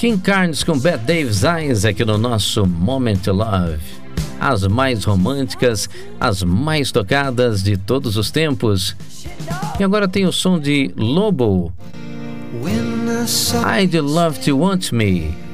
King Carnes com Bette Davis Eyes aqui no nosso Moment to Love. As mais românticas, as mais tocadas de todos os tempos. E agora tem o som de Lobo. I'd Love to Want Me.